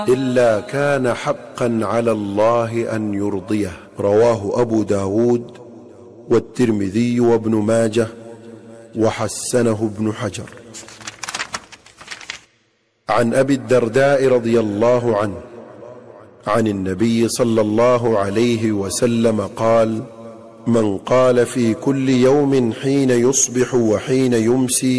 إلا كان حقا على الله أن يرضيه. رواه أبو داود والترمذي وابن ماجه وحسنه ابن حجر. عن أبي الدرداء رضي الله عنه عن النبي صلى الله عليه وسلم قال: من قال في كل يوم حين يصبح وحين يمسي